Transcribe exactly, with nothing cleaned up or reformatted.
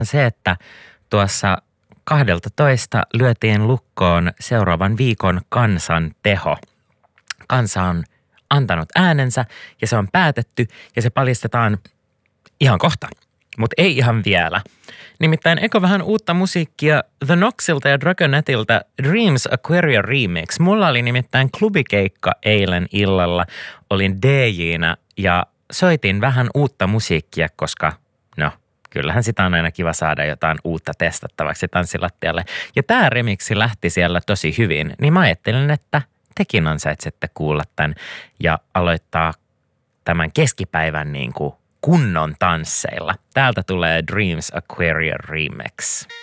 se, että tuossa kahdelta toista lyötiin lukkoon seuraavan viikon kansan teho. Kansa on antanut äänensä ja se on päätetty ja se paljastetaan ihan kohta, mutta ei ihan vielä. Nimittäin eikö vähän uutta musiikkia The Noxilta ja Dragonetilta Dreams Aquaria Remix. Mulla oli nimittäin klubikeikka eilen illalla. Olin D J:nä ja soitin vähän uutta musiikkia, koska no, kyllähän sitä on aina kiva saada jotain uutta testattavaksi tanssilattialle. Ja tää remiksi lähti siellä tosi hyvin, niin mä ajattelin, että tekin ansaitsette kuulla tämän ja aloittaa tämän keskipäivän niin kuin kunnon tansseilla. Täältä tulee Dreams Aquaria Remix.